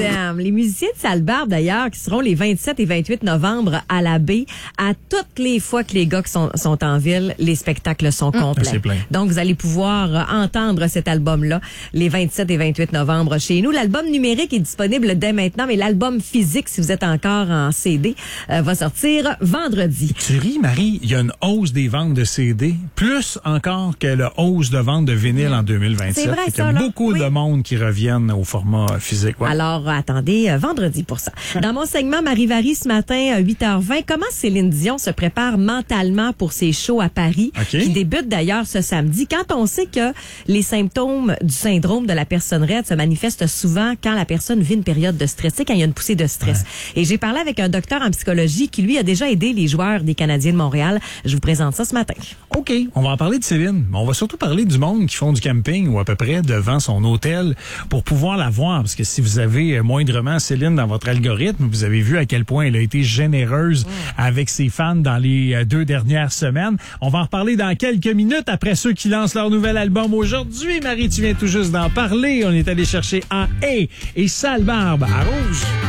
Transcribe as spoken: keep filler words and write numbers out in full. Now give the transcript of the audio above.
t'aime. Les musiciens de Sallebarbe, d'ailleurs, qui seront les vingt-sept et vingt-huit novembre à la baie, à toutes les fois que les gars qui sont, sont en ville, les spectacles sont complets. C'est plein. Donc, vous allez pouvoir entendre cet album-là les vingt-sept et vingt-huit novembre chez nous. L'album numérique est disponible dès maintenant, mais l'album physique, si vous êtes encore en C D, euh, va sortir vendredi. Tu ris, Marie, il y a une hausse des ventes de C D, plus encore que la hausse de ventes de vinyle en deux mille vingt-sept. C'est vrai, Fait qu'il y a ça, là. beaucoup Oui. de monde qui reviennent au format physique. Ouais. Alors, attendez euh, vendredi pour ça. Dans mon segment Marie-Varie ce matin à huit heures vingt, comment Céline Dion se prépare mentalement pour ses shows à Paris, OK. qui débutent d'ailleurs ce samedi, quand on sait que les symptômes du syndrome de la personne raide se manifestent souvent quand la personne vit une période de stress, tu sais, quand il y a une poussée de stress. Ouais. Et j'ai parlé avec un docteur en psychologie qui, lui, a déjà aidé les joueurs des Canadiens de Montréal. Je vous présente ça ce matin. OK, on va en parler de Céline, mais on va surtout parler du monde qui font du camping ou à peu près devant son hôtel pour pouvoir la voir. Parce que si vous avez moindrement Céline dans votre algorithme, vous avez vu à quel point elle a été généreuse mmh. avec ses fans dans les deux dernières semaines. On va en reparler dans quelques minutes après ceux qui lancent leur nouvel album aujourd'hui. Marie, tu viens tout juste d'en parler. On est allé chercher en A et Sallebarbe à Rouge.